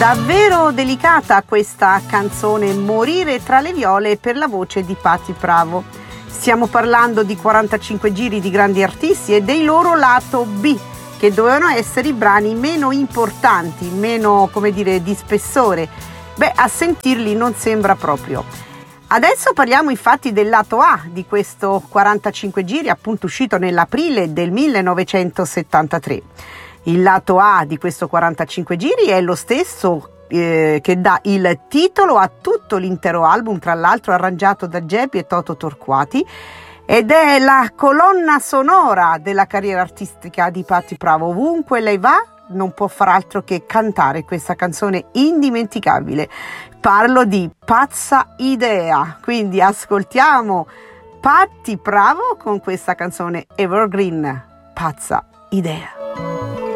Davvero delicata questa canzone Morire tra le viole per la voce di Patti Pravo. Stiamo parlando di 45 giri di grandi artisti e dei loro lato B, che dovevano essere i brani meno importanti, meno, di spessore. A sentirli non sembra proprio. Adesso parliamo infatti del lato A di questo 45 giri, appunto uscito nell'aprile del 1973. Il lato A di questo 45 giri è lo stesso che dà il titolo a tutto l'intero album, tra l'altro arrangiato da Geppi e Toto Torquati, ed è la colonna sonora della carriera artistica di Patti Pravo. Ovunque lei va non può far altro che cantare questa canzone indimenticabile. Parlo di Pazza Idea, quindi ascoltiamo Patti Pravo con questa canzone Evergreen, Pazza Idea.